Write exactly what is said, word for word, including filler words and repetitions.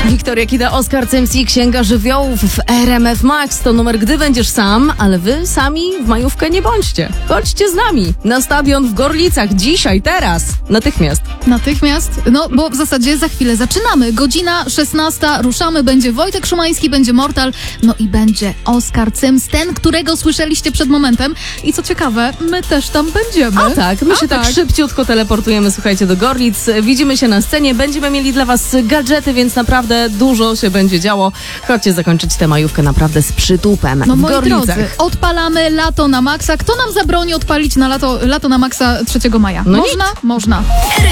Wiktoria Kida, Oskar C M C, Księga Żywiołów w R M F Max. To numer Gdy będziesz sam, ale wy sami w majówkę nie bądźcie. Chodźcie z nami na stadion w Gorlicach. Dzisiaj, teraz, natychmiast. Natychmiast? No, bo w zasadzie za chwilę zaczynamy. Godzina szesnasta, ruszamy. Będzie Wojtek Szumański, będzie Mortal, no i będzie Oskar Cyms, ten, którego słyszeliście przed momentem. I co ciekawe, my też tam będziemy. A tak, my A się tak. tak szybciutko teleportujemy, słuchajcie, do Gorlic. Widzimy się na scenie, będziemy mieli dla was gadżety, więc naprawdę dużo się będzie działo. Chodźcie zakończyć tę majówkę naprawdę z przytupem No w moi Gorlicach. drodzy, odpalamy lato na maksa. Kto nam zabroni odpalić na lato, lato na maksa trzeciego maja? No Można? Można.